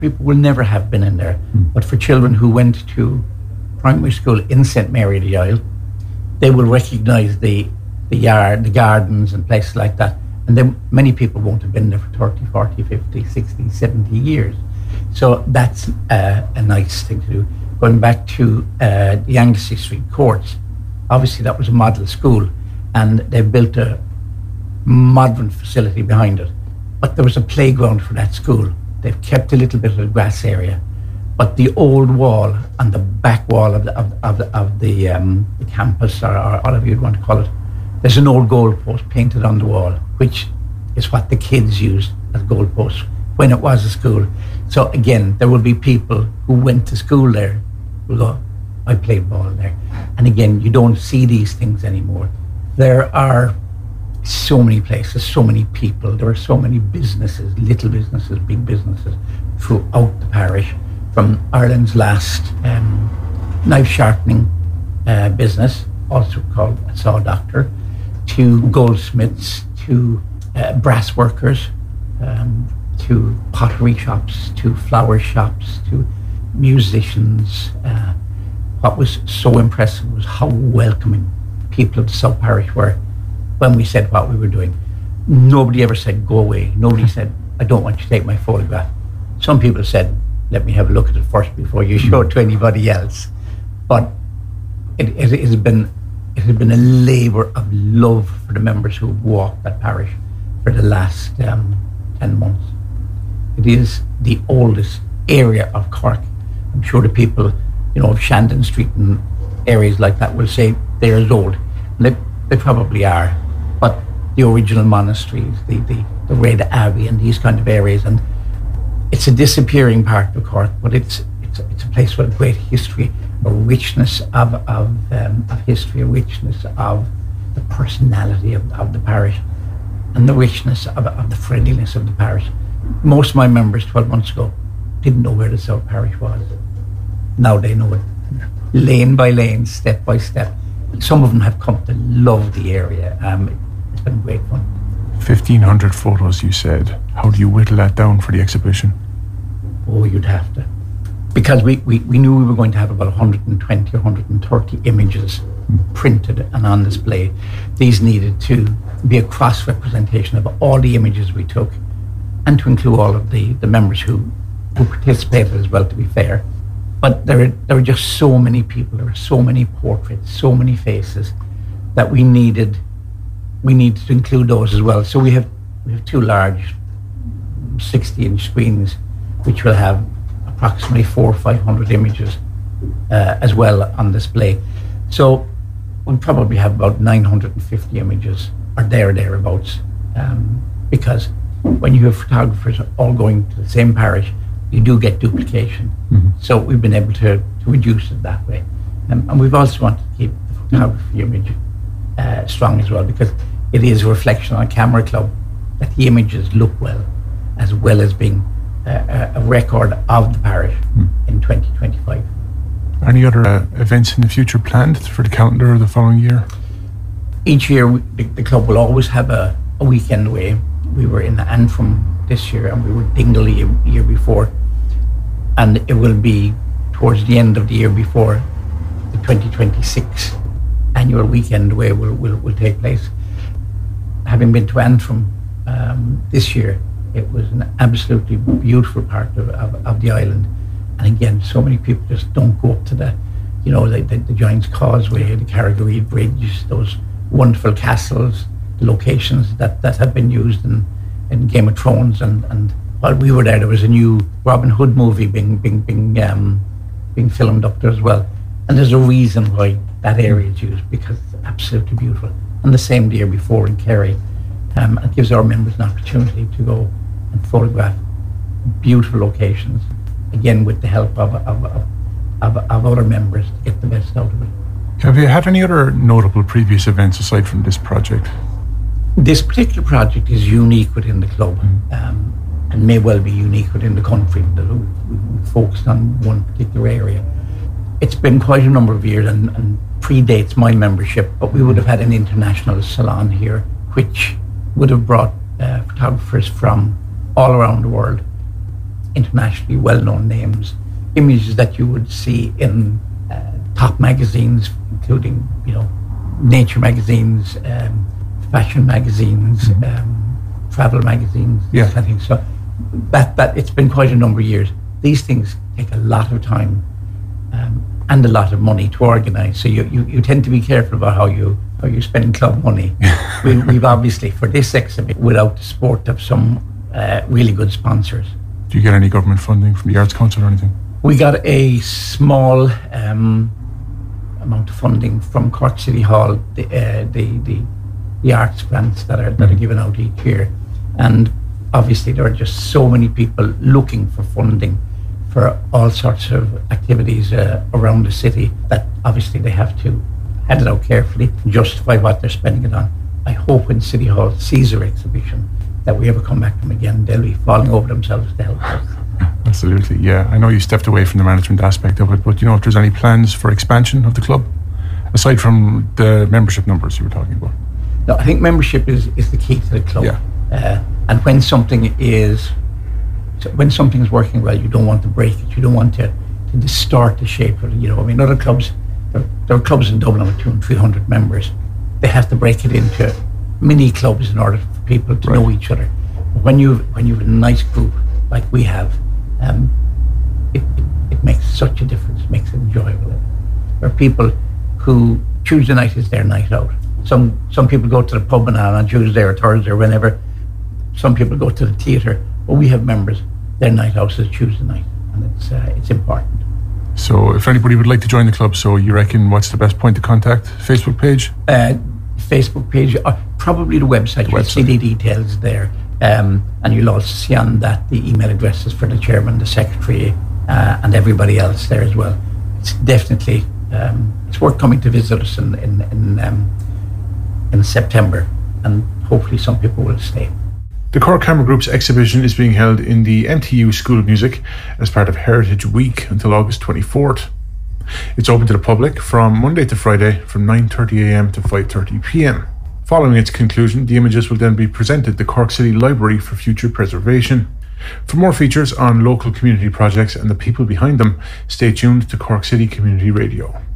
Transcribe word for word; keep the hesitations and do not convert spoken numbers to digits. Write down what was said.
people will never have been in there. Mm. But for children who went to primary school in Saint Mary of the Isle, they will recognise the the yard, the gardens and places like that. And then many people won't have been there for thirty, forty, fifty, sixty, seventy years. So that's uh, a nice thing to do. Going back to uh, the Anglesey Street Courts, obviously that was a model school and they built a modern facility behind it. But there was a playground for that school. They've kept a little bit of the grass area. But the old wall and the back wall of the, of, of the, of the, um, the campus, or, or whatever you'd want to call it, there's an old goalpost painted on the wall, which is what the kids used as goalposts when it was a school. So again, there will be people who went to school there who go, I played ball there. And again, you don't see these things anymore. There are so many places, so many people, there are so many businesses, little businesses, big businesses throughout the parish, from Ireland's last um, knife sharpening uh, business, also called a saw doctor, to goldsmiths, to uh, brass workers, um, to pottery shops, to flower shops, to musicians. Uh, what was so impressive was how welcoming people of the South Parish were when we said what we were doing. Nobody ever said, go away. Nobody said, I don't want you to take my photograph. Some people said, let me have a look at it first before you show it to anybody else. But it, it, it has been it has been a labour of love for the members who have walked that parish for the last um, ten months. It is the oldest area of Cork. I'm sure the people, you know, of Shandon Street and areas like that will say they're as old. And they, they probably are. But the original monasteries, the, the, the Red Abbey and these kind of areas, and it's a disappearing part of Cork, but it's it's, it's a place with a great history, a richness of of, um, of history, a richness of the personality of, of the parish, and the richness of, of the friendliness of the parish. Most of my members twelve months ago didn't know where the South Parish was. Now they know it, lane by lane, step by step. Some of them have come to love the area. Um, it's been great fun. fifteen hundred photos, you said. How do you whittle that down for the exhibition? Oh, you'd have to. Because we, we, we knew we were going to have about one hundred twenty or one hundred thirty images mm. printed and on display. These needed to be a cross-representation of all the images we took, and to include all of the, the members who, who participated as well, to be fair. But there are, there are just so many people, there are so many portraits, so many faces, that we needed we needed to include those as well. So we have we have two large sixty inch screens which will have approximately four or five hundred images uh, as well on display. So we'll probably have about nine hundred fifty images or there or thereabouts, um, because when you have photographers all going to the same parish, you do get duplication. Mm-hmm. So we've been able to, to reduce it that way. Um, and we've also wanted to keep the photography image uh, strong as well, because it is a reflection on Camera Club that the images look well, as well as being uh, a record of the parish mm. in twenty twenty-five. Any other uh, events in the future planned for the calendar or the following year? Each year, we, the, the club will always have a, a weekend away. We were in Antrim this year, and we were Dingle the year, year before. And it will be towards the end of the year before the twenty twenty-six annual weekend away will, will, will take place. Having been to Antrim um, this year, it was an absolutely beautiful part of, of, of the island. And again, so many people just don't go up to the, you know, the, the, the Giant's Causeway, the Carrigareed Bridge, those wonderful castles, the locations that, that have been used in, in Game of Thrones. And, and while we were there, there was a new Robin Hood movie being being being um, being filmed up there as well. And there's a reason why that area is used, because it's absolutely beautiful. And the same the year before in Kerry. Um, it gives our members an opportunity to go and photograph beautiful locations, again with the help of, of, of, of, of other members to get the best out of it. Have you had any other notable previous events aside from this project? This particular project is unique within the club, mm. um, and may well be unique within the country. That we, we focused on one particular area. It's been quite a number of years and, and predates my membership, but we would have had an international salon here, which would have brought uh, photographers from all around the world. internationally well-known names, images that you would see in uh, top magazines, including, you know, nature magazines, um, fashion magazines, mm-hmm. um, travel magazines. Yeah. I think so. That that it's been quite a number of years. These things take a lot of time um, and a lot of money to organise. So you, you, you tend to be careful about how you how you spend club money. we, we've obviously, for this exhibition, without the support of some uh, really good sponsors. Do you get any government funding from the Arts Council or anything? We got a small um, amount of funding from Cork City Hall, the, uh, the the the arts grants that are that are given out each year, and obviously there are just so many people looking for funding for all sorts of activities uh, around the city that obviously they have to hand it out carefully, justify what they're spending it on. I hope when City Hall sees our exhibition that we ever come back to them again, they'll be falling over themselves to help us. Absolutely, yeah. I know you stepped away from the management aspect of it, but you know, if there's any plans for expansion of the club, aside from the membership numbers you were talking about? No, I think membership is, is the key to the club. Yeah. Uh, and when something is, when something's working well, you don't want to break it. You don't want to, to distort the shape of it. You know, I mean, other clubs, there, there are clubs in Dublin with two and three hundred members. They have to break it into mini clubs in order for people to right. know each other. But when you when you have a nice group like we have, um, it, it it makes such a difference. It makes it enjoyable. There are people who Tuesday night is their night out. Some some people go to the pub and on Tuesday or Thursday or whenever. Some people go to the theatre, but we have members. Their night out is Tuesday night, and it's uh, it's important. So, if anybody would like to join the club, so you reckon what's the best point to contact? Facebook page? Uh, Facebook page, or probably the website. The You'll website. see the details there, um, and you'll also see on that the email addresses for the chairman, the secretary, uh, and everybody else there as well. It's definitely um, it's worth coming to visit us in in in, um, in September, and hopefully some people will stay. The Cork Camera Group's exhibition is being held in the M T U School of Music as part of Heritage Week until August twenty-fourth. It's open to the public from Monday to Friday from nine thirty a m to five thirty p m. Following its conclusion, the images will then be presented to Cork City Library for future preservation. For more features on local community projects and the people behind them, stay tuned to Cork City Community Radio.